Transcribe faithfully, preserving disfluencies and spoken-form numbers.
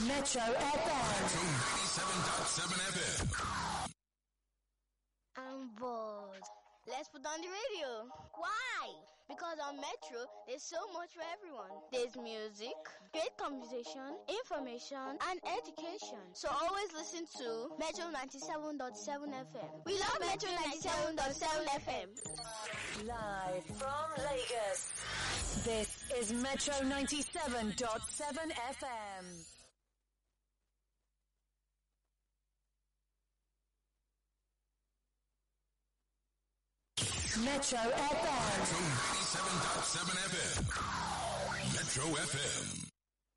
Metro F M. ninety-seven point seven F M. I'm bored. Let's put on the radio. Why? Because on Metro, there's so much for everyone. There's music, great conversation, information, and education. So always listen to Metro ninety-seven point seven F M. We love Metro ninety-seven point seven F M. Live from Lagos. This is Metro ninety-seven point seven F M. Metro F M. ninety-seven point seven F M. Metro F M.